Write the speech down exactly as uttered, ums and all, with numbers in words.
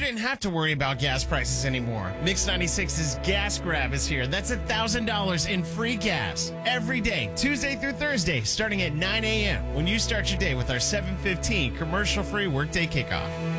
didn't have to worry about gas prices anymore. Mix ninety-six's Gas Grab is here. That's one thousand dollars in free gas every day, Tuesday through Thursday, starting at nine a.m. when you start your day with our seven fifteen commercial-free workday kickoff.